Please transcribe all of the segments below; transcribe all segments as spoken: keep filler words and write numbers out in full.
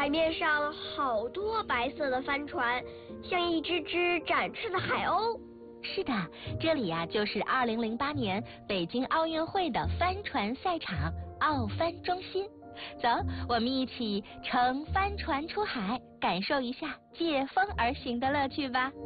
海面上好多白色的帆船，像一只只展翅的海鸥。 是的，这里呀、啊、就是二零零八年北京奥运会的帆船赛场奥帆中心。走，我们一起乘帆船出海，感受一下借风而行的乐趣吧。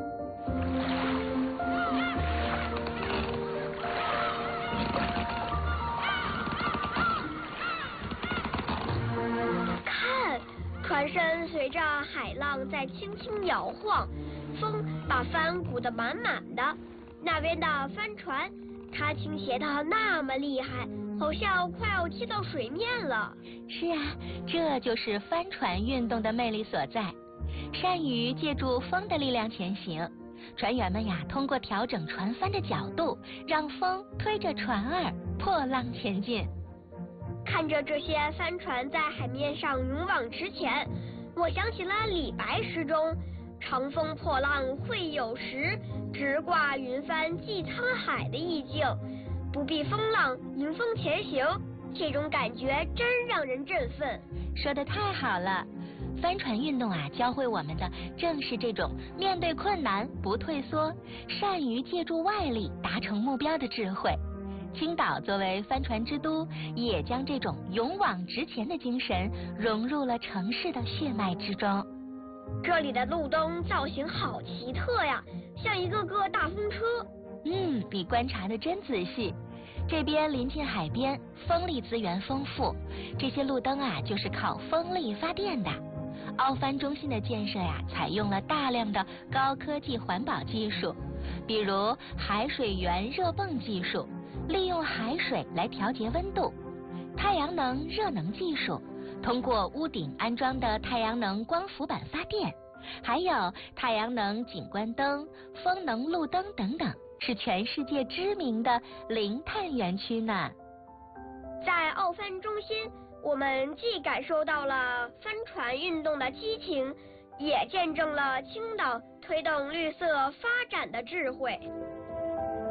看，船身随着海浪在轻轻摇晃，风把帆鼓得满满的。那边的帆船，它倾斜的那么厉害，好像快要踢到水面了。 是啊，这就是帆船运动的魅力所在。善于借助风的力量前行，船员们呀，通过调整船帆的角度，让风推着船儿破浪前进。 看着这些帆船在海面上勇往直前，我想起了李白诗中“长风破浪会有时，直挂云帆济沧海”的意境。不避风浪，迎风前行，这种感觉真让人振奋。 说得太好了，帆船运动啊，教会我们的正是这种面对困难不退缩，善于借助外力达成目标的智慧。青岛作为帆船之都，也将这种勇往直前的精神融入了城市的血脉之中。 这里的路灯造型好奇特呀，像一个个大风车。 嗯，你观察的真仔细。这边临近海边，风力资源丰富，这些路灯啊就是靠风力发电的。奥帆中心的建设呀、啊，采用了大量的高科技环保技术，比如海水源热泵技术，利用海水来调节温度；太阳能热能技术，通过屋顶安装的太阳能光伏板发电；还有太阳能景观灯、风能路灯等等，是全世界知名的零碳园区呢。 在奥帆中心，我们既感受到了帆船运动的激情，也见证了青岛推动绿色发展的智慧。